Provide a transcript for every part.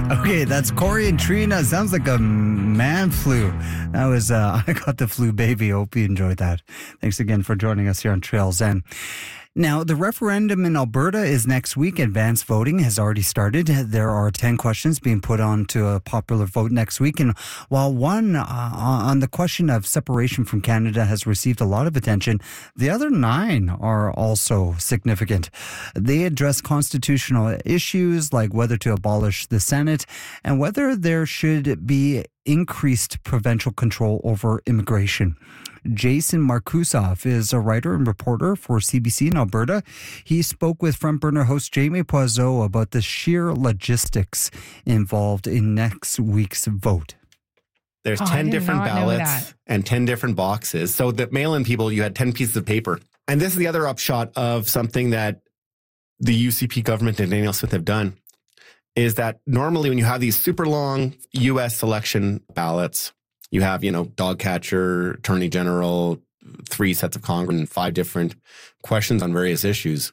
Okay, that's Corey and Trina. Sounds like a man flu. That was, I got the flu baby. Hope you enjoyed that. Thanks again for joining us here on Trail Zen. Now, the referendum in Alberta is next week. Advanced voting has already started. There are 10 questions being put on to a popular vote next week. And while one on the question of separation from Canada has received a lot of attention, the other 9 are also significant. They address constitutional issues like whether to abolish the Senate and whether there should be increased provincial control over immigration. Jason Markusoff is a writer and reporter for CBC in Alberta. He spoke with Front Burner host Jamie Poiseau about the sheer logistics involved in next week's vote. There's 10 different ballots and 10 different boxes. So the mail-in people, you had 10 pieces of paper. And this is the other upshot of something that the UCP government and Danielle Smith have done, is that normally when you have these super long U.S. election ballots, you have, dog catcher, attorney general, 3 sets of Congress, and 5 different questions on various issues.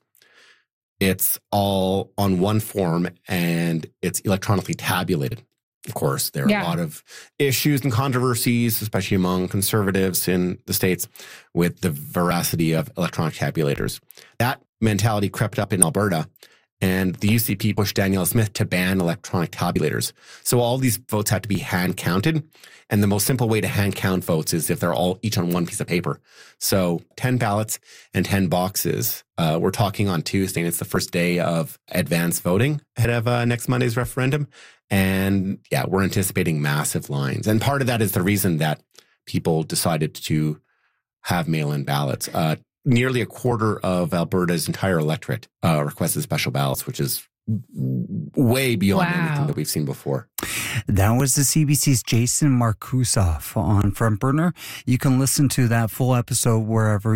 It's all on one form and it's electronically tabulated. Of course, there are a lot of issues and controversies, especially among conservatives in the States, with the veracity of electronic tabulators. That mentality crept up in Alberta, and the UCP pushed Danielle Smith to ban electronic tabulators. So all these votes have to be hand counted. And the most simple way to hand count votes is if they're all each on one piece of paper. So 10 ballots and 10 boxes. We're talking on Tuesday, and it's the first day of advanced voting ahead of next Monday's referendum. And we're anticipating massive lines. And part of that is the reason that people decided to have mail-in ballots. Nearly a quarter of Alberta's entire electorate requested special ballots, which is way beyond anything that we've seen before. That was the CBC's Jason Markusoff on Front Burner. You can listen to that full episode wherever